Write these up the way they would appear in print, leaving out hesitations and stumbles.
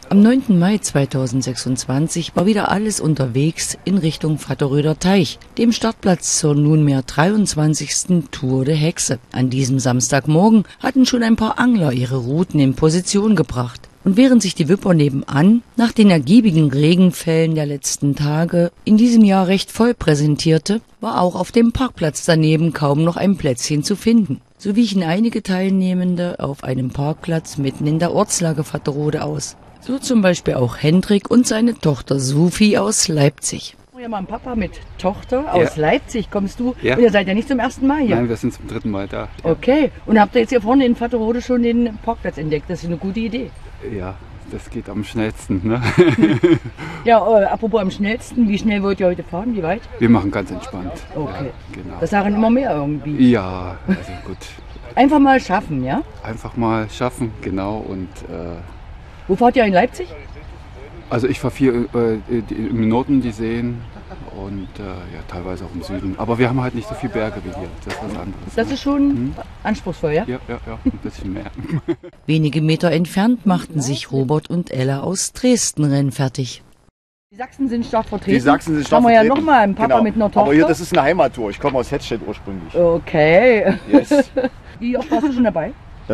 Am 9. Mai 2026 war wieder alles unterwegs in Richtung Vatterröder Teich, dem Startplatz zur nunmehr 23. Tour de Hexe. An diesem Samstagmorgen hatten schon ein paar Angler ihre Routen in Position gebracht. Und während sich die Wipper nebenan nach den ergiebigen Regenfällen der letzten Tage in diesem Jahr recht voll präsentierte, war auch auf dem Parkplatz daneben kaum noch ein Plätzchen zu finden. So wichen einige Teilnehmende auf einem Parkplatz mitten in der Ortslage Vatterode aus. So zum Beispiel auch Hendrik und seine Tochter Sophie aus Leipzig. Ja, mal ein Papa mit Tochter aus Leipzig kommst du. Ja. Und ihr seid ja nicht zum ersten Mal hier. Nein, wir sind zum 3. Mal da. Ja. Okay. Und habt ihr jetzt hier vorne in Vatterode schon den Parkplatz entdeckt? Das ist eine gute Idee. Ja, das geht am schnellsten. Ne? Ja, apropos am schnellsten, wie schnell wollt ihr heute fahren? Wie weit? Wir machen ganz entspannt. Okay. Ja, genau. Das sagen immer mehr irgendwie. Ja, also gut. Einfach mal schaffen, ja? Einfach mal schaffen, genau. Und wo fahrt ihr in Leipzig? also ich fahre viel im Norden die Seen und ja, teilweise auch im Süden. Aber wir haben halt nicht so viele Berge wie hier. Das ist was anderes. Das ist schon anspruchsvoll, ja? Ja, ein bisschen mehr. Wenige Meter entfernt machten sich Robert und Ella aus Dresden rennfertig. Die Sachsen sind stark vertreten. Die Sachsen sind stark vertreten. Haben wir ja vertreten. nochmal einen Papa mit einer Tochter. Aber hier, das ist eine Heimattour. Ich komme aus Hettstedt ursprünglich. Okay. Yes. Wie oft warst du schon dabei?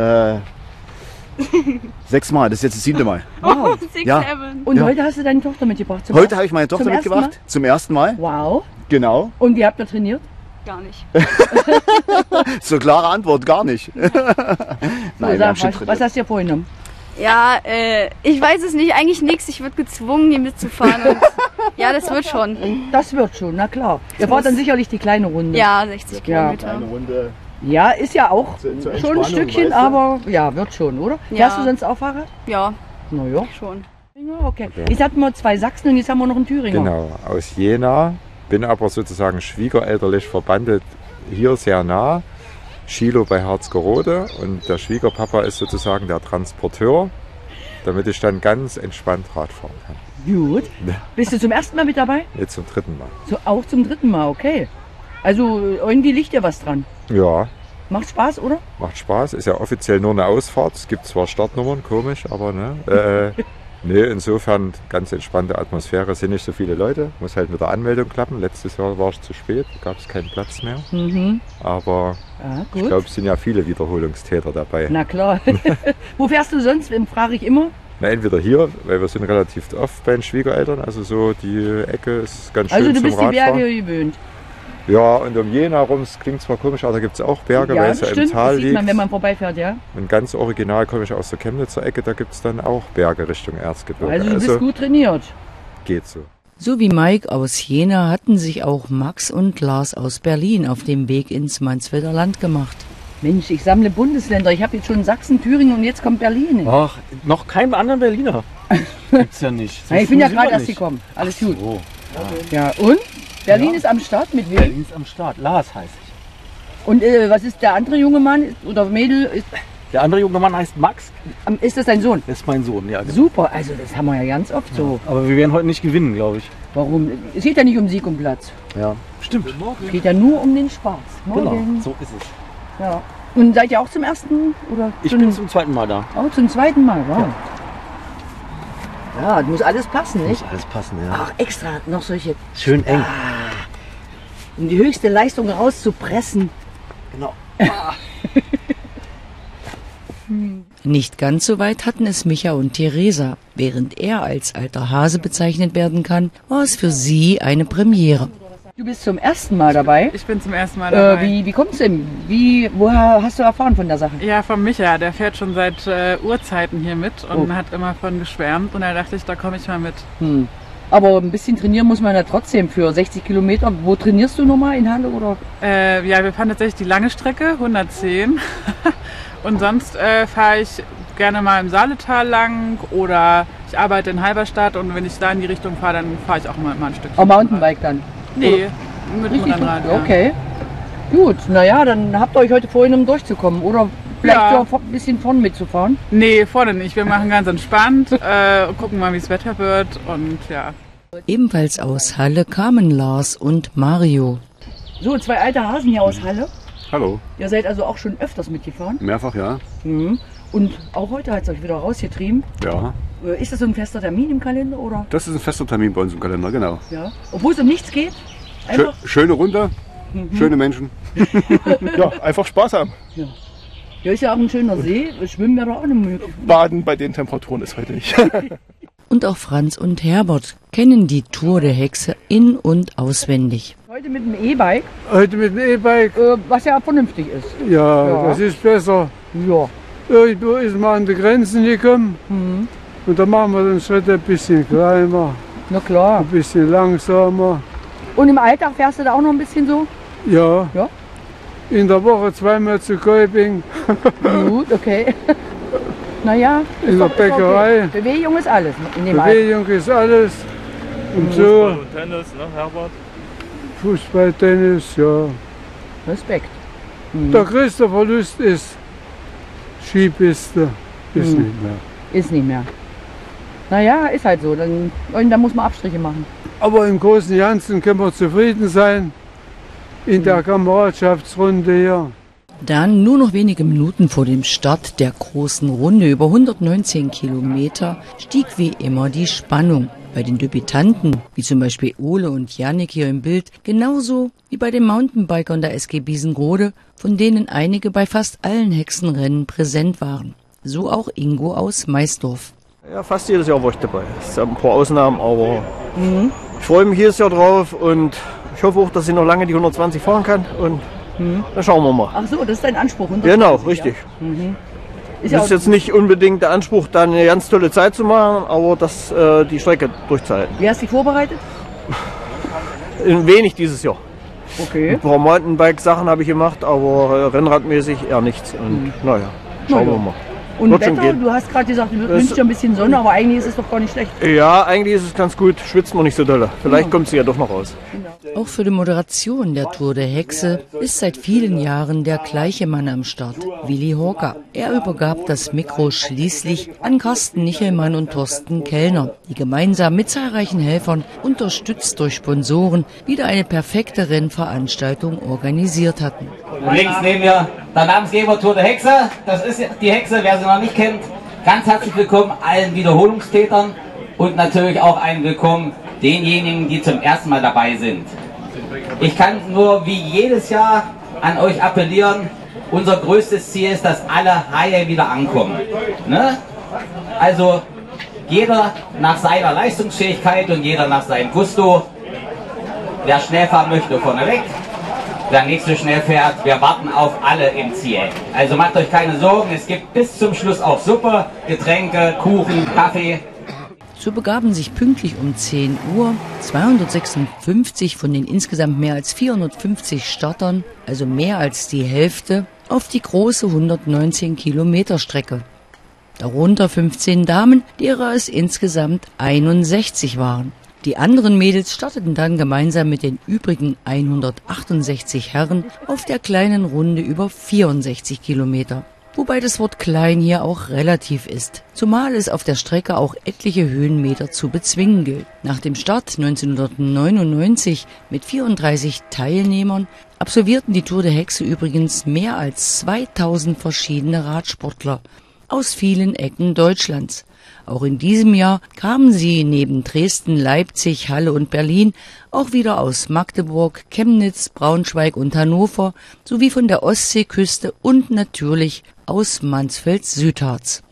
6 Mal, das ist jetzt das 7. Mal. Wow. Ja. Und heute hast du deine Tochter mitgebracht? Heute habe ich meine Tochter mitgebracht. Zum ersten Mal. Wow. Genau. Und wie habt ihr trainiert? Gar nicht. So klare Antwort, gar nicht. Nein, wir haben schon trainiert. Was hast du dir vorgenommen? Ja, ich weiß es nicht, eigentlich nichts. Ich würde gezwungen, hier mitzufahren. Und ja, das wird schon. Das wird schon, na klar. Ihr fahrt dann sicherlich die kleine Runde. Ja, 60 Kilometer. Eine Runde. Ja, ist ja auch zur schon ein Stückchen, weißt du? aber ja, wird schon, oder? Ja. Fährst du sonst auch Fahrrad? Ja, Naja. schon. Ja, okay. Jetzt hatten wir 2 Sachsen und jetzt haben wir noch einen Thüringer. Genau, aus Jena. Bin aber sozusagen schwiegerelterlich verbandelt hier sehr nah. Schilo bei Harzgerode und der Schwiegerpapa ist sozusagen der Transporteur, damit ich dann ganz entspannt Rad fahren kann. Gut. Bist du zum ersten Mal mit dabei? Jetzt zum 3. Mal. So, auch zum 3. Mal, okay. Also irgendwie liegt dir was dran. Ja, Macht Spaß, oder? macht Spaß. Ist ja offiziell nur eine Ausfahrt. Es gibt zwar Startnummern, komisch, aber ne. Nee, insofern ganz entspannte Atmosphäre. Es sind nicht so viele Leute. Muss halt mit der Anmeldung klappen. Letztes Jahr war es zu spät, da gab es keinen Platz mehr. Aber Gut. ich glaube, es sind ja viele Wiederholungstäter dabei. Na klar. Wo fährst du sonst? Frage ich immer. Na, entweder hier, weil wir sind relativ oft bei den Schwiegereltern, also so die Ecke ist ganz schön Also du zum bist die Radfahren. Berge gewöhnt. Ja, und um Jena herum, es klingt zwar komisch, aber da gibt es auch Berge, Ja, weil es ja stimmt, im Tal das sieht man, liegt. wenn man vorbeifährt, ja. Und ganz original komme ich aus der Chemnitzer Ecke, da gibt es dann auch Berge Richtung Erzgebirge. Also du bist gut trainiert. Geht so. So wie Mike aus Jena hatten sich auch Max und Lars aus Berlin auf dem Weg ins Mansfelder Land gemacht. Mensch, ich sammle Bundesländer. Ich habe jetzt schon Sachsen, Thüringen und jetzt kommt Berlin. Ach, noch kein anderen Berliner. Gibt's ja nicht. So Ja, ich bin ja früh gerade sind wir erst nicht. gekommen. Alles gut. So. Ja, und? Berlin Ja. ist am Start mit wem? Berlin ist am Start. Lars heißt ich. Und was ist der andere junge Mann oder Mädel? Der andere junge Mann heißt Max. Ist das dein Sohn? Das ist mein Sohn, ja. Genau. Super, also das haben wir ja ganz oft so. Aber wir werden heute nicht gewinnen, glaube ich. Warum? Es geht ja nicht um Sieg und Platz. Ja, stimmt. Es geht ja nur um den Spaß. Genau, Morgen. so ist es. Ja. Und seid ihr auch zum ersten? Oder Ich bin zum 2. Mal da. auch zum 2. Mal, wow. Ja, muss alles passen, nicht? Muss alles passen, ja. Ach, extra noch solche, Schön eng. um die höchste Leistung rauszupressen. Genau. Nicht ganz so weit hatten es Micha und Theresa. Während er als alter Hase bezeichnet werden kann, war es für sie eine Premiere. Du bist zum ersten Mal dabei. Ich bin zum ersten Mal dabei. Wie kommt's denn? Woher hast du erfahren von der Sache? Ja, von Micha. Der fährt schon seit Urzeiten hier mit und hat immer von geschwärmt. Und da dachte ich, da komme ich mal mit. Aber ein bisschen trainieren muss man ja trotzdem für 60 Kilometer. Wo trainierst du nochmal? In Halle oder? Ja, wir fahren tatsächlich die lange Strecke, 110. Und sonst fahre ich gerne mal im Saaletal lang oder ich arbeite in Halberstadt und wenn ich da in die Richtung fahre, dann fahre ich auch mal ein Stückchen. Oh, Mountainbike dann? Nee, mit dem Richtig? Rennrad. Ja. Okay. Gut, naja, dann habt ihr euch heute vorhin, um durchzukommen. Oder vielleicht Ja. auch ein bisschen vorne mitzufahren. Nee, vorne nicht. Wir machen ganz entspannt, gucken mal, wie das Wetter wird und ja. Ebenfalls aus Halle kamen Lars und Mario. So, 2 alte Hasen hier aus Halle. Hallo. Ihr seid also auch schon öfters mitgefahren. Mehrfach, ja. Mhm. Und auch heute hat es euch wieder rausgetrieben. Ja, Ist das so ein fester Termin im Kalender, oder? das ist ein fester Termin bei uns im Kalender, genau. Ja. Obwohl es um nichts geht? Einfach? Schöne Runde, schöne Menschen. Ja, einfach Spaß haben. Ja, ist ja auch ein schöner See. Schwimmen wäre doch auch eine Möglichkeit. Baden bei den Temperaturen ist heute nicht. Und auch Franz und Herbert kennen die Tour der Hexe in- und auswendig. Heute mit dem E-Bike, Heute mit dem E-Bike, was ja vernünftig ist. ja, das ist besser. Ja. Irgendwo ist man an die Grenzen gekommen und dann machen wir den Schritt ein bisschen kleiner, Na klar. ein bisschen langsamer. Und im Alltag fährst du da auch noch ein bisschen so? Ja, Ja. in der Woche zweimal zu Kolping, Gut, okay. Naja, in der Bäckerei. okay. Bewegung ist alles in dem Alter. Bewegung ist alles. Und so, und Tennis, ne, Herbert? Fußball, Tennis, ja. Respekt. Der größte Verlust ist Skipiste, ist nicht mehr. Ist nicht mehr. Naja, ist halt so. Dann muss man Abstriche machen. Aber im Großen und Ganzen können wir zufrieden sein in der Kameradschaftsrunde hier. Dann nur noch wenige Minuten vor dem Start der großen Runde über 119 Kilometer stieg wie immer die Spannung. Bei den Debütanten, wie zum Beispiel Ole und Jannik hier im Bild, genauso wie bei den Mountainbikern der SG Biesengrode, von denen einige bei fast allen Hexenrennen präsent waren. So auch Ingo aus Maisdorf. Ja, fast jedes Jahr war ich dabei. Es sind ein paar Ausnahmen, aber ich freue mich jedes Jahr drauf und ich hoffe auch, dass ich noch lange die 120 fahren kann und dann schauen wir mal. Ach so, das ist dein Anspruch. Genau, richtig. Ja? Das ist jetzt nicht unbedingt der Anspruch, dann eine ganz tolle Zeit zu machen, aber die Strecke durchzuhalten. Wie hast du dich vorbereitet? Ein wenig dieses Jahr. Okay. Ein paar Mountainbike-Sachen habe ich gemacht, aber rennradmäßig eher nichts. Und naja, schauen wir mal. Und Wird schon Wetter, gehen. du hast gerade gesagt, du wünschst dir ein bisschen Sonne, aber eigentlich ist es doch gar nicht schlecht. Ja, eigentlich ist es ganz gut, schwitzt man nicht so doll. Vielleicht kommt sie ja doch noch raus. Auch für die Moderation der Tour der Hexe ist seit vielen Jahren der gleiche Mann am Start, Willi Horka. Er übergab das Mikro schließlich an Carsten Nichelmann und Thorsten Kellner, die gemeinsam mit zahlreichen Helfern, unterstützt durch Sponsoren, wieder eine perfekte Rennveranstaltung organisiert hatten. Links neben mir der Namensgeber Tour der Hexe. Das ist die Hexe, wer sie noch nicht kennt. Ganz herzlich willkommen allen Wiederholungstätern und natürlich auch ein Willkommen denjenigen, die zum ersten Mal dabei sind. Ich kann nur wie jedes Jahr an euch appellieren, unser größtes Ziel ist, dass alle Haie wieder ankommen. Ne? Also jeder nach seiner Leistungsfähigkeit und jeder nach seinem Gusto. Wer schnell fahren möchte, vorne weg. Wer nicht so schnell fährt, wir warten auf alle im Ziel. Also macht euch keine Sorgen, es gibt bis zum Schluss auch Suppe, Getränke, Kuchen, Kaffee. So begaben sich pünktlich um 10 Uhr 256 von den insgesamt mehr als 450 Startern, also mehr als die Hälfte, auf die große 119 Kilometer Strecke. Darunter 15 Damen, derer es insgesamt 61 waren. Die anderen Mädels starteten dann gemeinsam mit den übrigen 168 Herren auf der kleinen Runde über 64 Kilometer. Wobei das Wort klein hier auch relativ ist, zumal es auf der Strecke auch etliche Höhenmeter zu bezwingen gilt. Nach dem Start 1999 mit 34 Teilnehmern absolvierten die Tour der Hexe übrigens mehr als 2000 verschiedene Radsportler aus vielen Ecken Deutschlands. Auch in diesem Jahr kamen sie neben Dresden, Leipzig, Halle und Berlin auch wieder aus Magdeburg, Chemnitz, Braunschweig und Hannover sowie von der Ostseeküste und natürlich aus Mansfeld-Südharz.